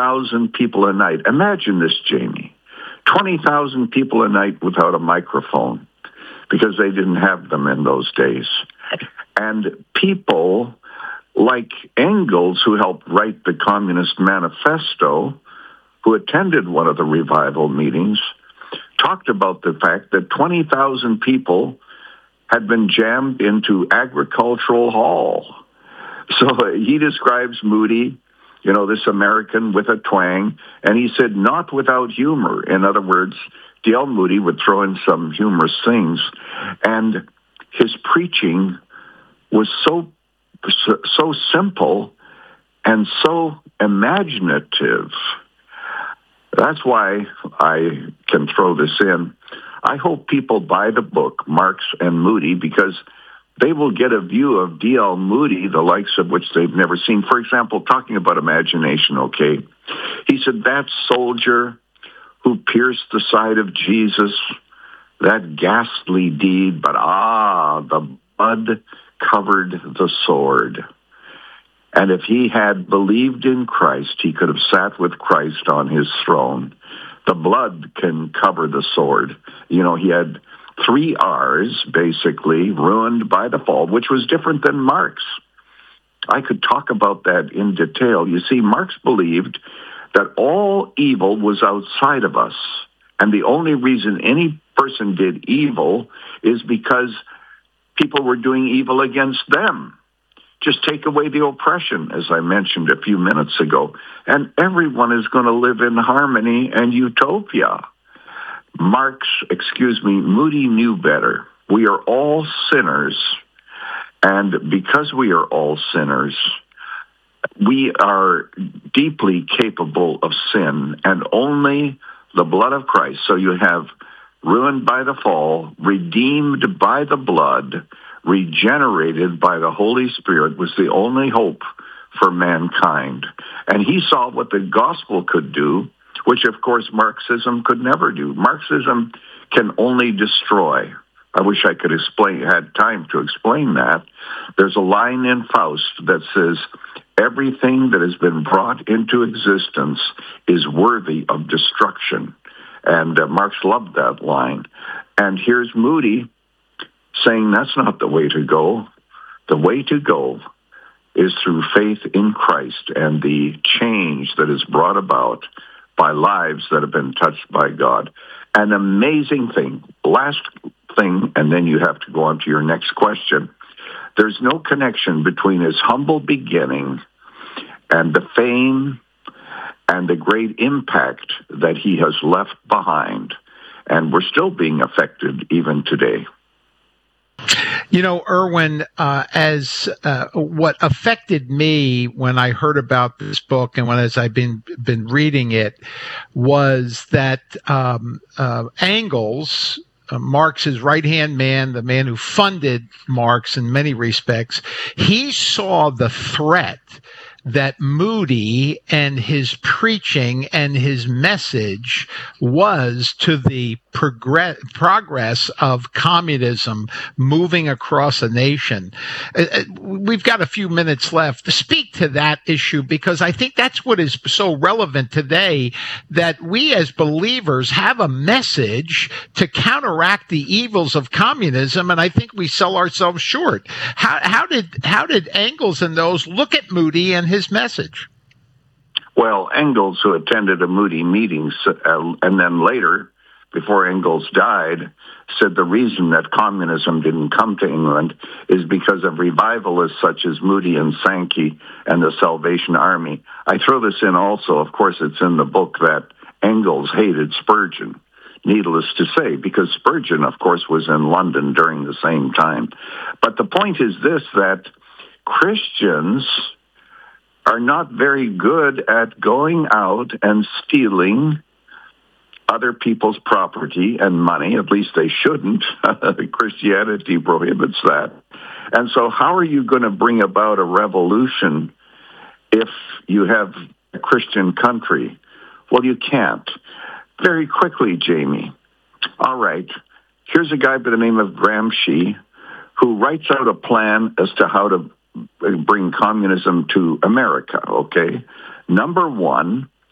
20,000 people a night. Imagine this, Jamie. 20,000 people a night without a microphone because they didn't have them in those days. And people like Engels, who helped write the Communist Manifesto, who attended one of the revival meetings, talked about the fact that 20,000 people had been jammed into Agricultural Hall. So he describes Moody, this American with a twang, and he said, not without humor. In other words, D.L. Moody would throw in some humorous things, and his preaching was so simple and so imaginative. That's why I can throw this in. I hope people buy the book, Marx and Moody, because they will get a view of D.L. Moody, the likes of which they've never seen. For example, talking about imagination, okay? He said, that soldier who pierced the side of Jesus, that ghastly deed, but the blood covered the sword. And if he had believed in Christ, he could have sat with Christ on his throne. The blood can cover the sword. He had 3 R's, basically, ruined by the fall, which was different than Marx. I could talk about that in detail. You see, Marx believed that all evil was outside of us. And the only reason any person did evil is because people were doing evil against them. Just take away the oppression, as I mentioned a few minutes ago, and everyone is going to live in harmony and utopia. Moody knew better. We are all sinners, and because we are all sinners, we are deeply capable of sin, and only the blood of Christ. So you have ruined by the fall, redeemed by the blood, regenerated by the Holy Spirit was the only hope for mankind. And he saw what the gospel could do, which, of course, Marxism could never do. Marxism can only destroy. I wish I could had time to explain that. There's a line in Faust that says, everything that has been brought into existence is worthy of destruction. And Marx loved that line. And here's Moody saying that's not the way to go. The way to go is through faith in Christ and the change that is brought about by lives that have been touched by God. An amazing thing. Last thing, and then you have to go on to your next question. There's no connection between his humble beginning and the fame and the great impact that he has left behind. And we're still being affected even today. Erwin, as what affected me when I heard about this book and as I've been reading it was that Engels, Marx's right-hand man, the man who funded Marx in many respects, he saw the threat that Moody and his preaching and his message was to the progress of communism moving across a nation. We've got a few minutes left to speak to that issue, because I think that's what is so relevant today, that we as believers have a message to counteract the evils of communism, and I think we sell ourselves short. How did Engels and those look at Moody and his message? Well, Engels, who attended a Moody meeting, and then later, before Engels died, said the reason that communism didn't come to England is because of revivalists such as Moody and Sankey and the Salvation Army. I throw this in also, of course, it's in the book, that Engels hated Spurgeon, needless to say, because Spurgeon, of course, was in London during the same time. But the point is this, that Christians are not very good at going out and stealing other people's property and money. At least they shouldn't. Christianity prohibits that. And so how are you going to bring about a revolution if you have a Christian country? Well, you can't. Very quickly, Jamie. All right. Here's a guy by the name of Gramsci who writes out a plan as to how to bring communism to America, okay? Number one,